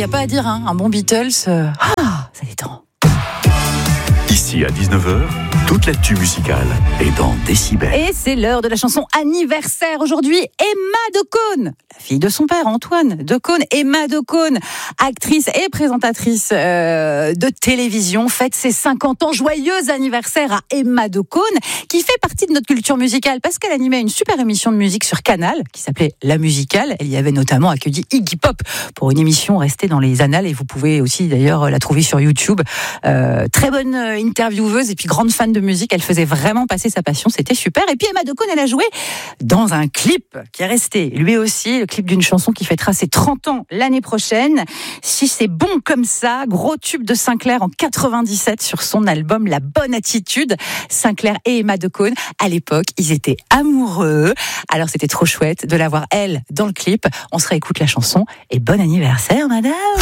a pas à dire, hein. Un bon Beatles, ça détend. Ici à 19h, toute l'actu musicale est dans Décibel. Et c'est l'heure de la chanson anniversaire. Aujourd'hui, Emma Decaune, la fille de son père, Antoine Decaune. Emma Decaune, actrice et présentatrice de télévision, fête ses 50 ans. Joyeux anniversaire à Emma Decaune, qui fait partie de notre culture musicale parce qu'elle animait une super émission de musique sur Canal qui s'appelait La Musicale. Elle y avait notamment accueilli Iggy Pop pour une émission restée dans les annales, et vous pouvez aussi d'ailleurs la trouver sur YouTube. Très bonne intervieweuse et puis grande fan de musique. Elle faisait vraiment passer sa passion, c'était super. Et puis Emma Decaune, elle a joué dans un clip qui est resté, lui aussi, le clip d'une chanson qui fêtera ses 30 ans l'année prochaine. Si c'est bon comme ça, gros tube de Sinclair en 97 sur son album La Bonne Attitude. Sinclair et Emma Decaune, à l'époque, ils étaient amoureux. Alors c'était trop chouette de la voir, elle, dans le clip. On se réécoute la chanson et bon anniversaire, madame.